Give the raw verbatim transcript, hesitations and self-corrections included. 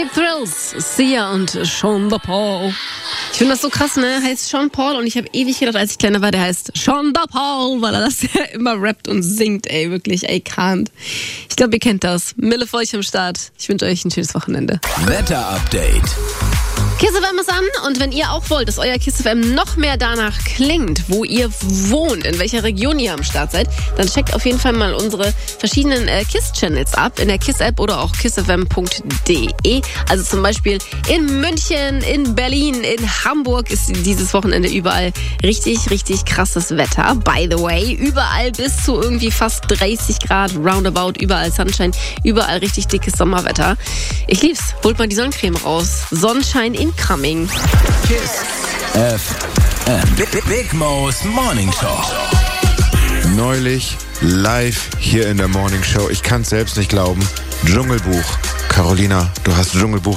Cheap Thrills, Sia und Sean Paul. Ich finde das so krass, ne? Heißt Sean Paul und ich habe ewig gedacht, als ich kleiner war, der heißt Sean Paul, weil er das ja immer rappt und singt, ey, wirklich, ey, can't. Ich glaube, ihr kennt das. Mille für euch am Start. Ich wünsche euch ein schönes Wochenende. Wetter-Update. Kiss F M ist an und wenn ihr auch wollt, dass euer Kiss F M noch mehr danach klingt, wo ihr wohnt, in welcher Region ihr am Start seid, dann checkt auf jeden Fall mal unsere verschiedenen äh, Kiss-Channels ab, in der Kiss-App oder auch kiss f m punkt d e. Also zum Beispiel in München, in Berlin, in Hamburg ist dieses Wochenende überall richtig, richtig krasses Wetter. By the way, überall bis zu irgendwie fast dreißig Grad, roundabout, überall Sunshine, überall richtig dickes Sommerwetter. Ich lieb's. Holt mal die Sonnencreme raus. Sonnenschein incoming. Kiss F M. Big, Big Mo's Morning Show. Neulich live hier in der Morning Show. Ich kann es selbst nicht glauben. Dschungelbuch. Carolina, du hast Dschungelbuch